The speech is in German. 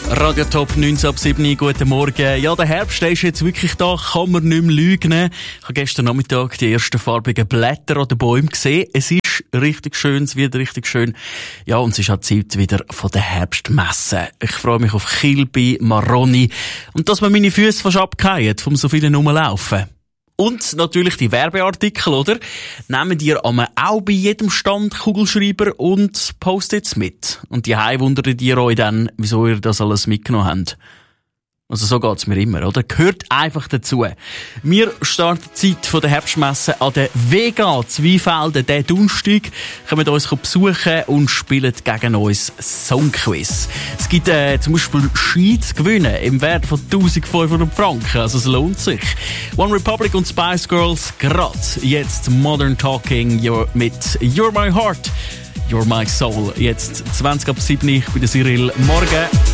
Radio Top 19 ab 7, guten Morgen. Ja, der Herbst, der ist jetzt wirklich da, kann man nicht mehr lügen. Ich habe gestern Nachmittag die ersten farbigen Blätter an den Bäumen gesehen. Es ist richtig schön, es wird richtig schön. Ja, und es ist auch Zeit wieder von der Herbstmesse. Ich freue mich auf Kilby, Maroni und dass mir meine Füße fast abgefallen vom so vielen Rumlaufen. Und natürlich die Werbeartikel, oder? Nehmt ihr auch bei jedem Stand Kugelschreiber und Post-its mit. Und die wundert ihr euch dann, wieso ihr das alles mitgenommen habt. Also so geht's mir immer, oder? Gehört einfach dazu. Wir starten die Zeit von der Herbstmesse an der Vega Zweifelden. Den Donnerstag kommen uns besuchen und spielen gegen uns Songquiz. Es gibt zum Beispiel Ski zu gewinnen im Wert von 1500 Franken. Also es lohnt sich. One Republic und Spice Girls gerade jetzt Modern Talking mit You're My Heart, You're My Soul. Jetzt 20 ab 7 bei der Cyril. Morgen.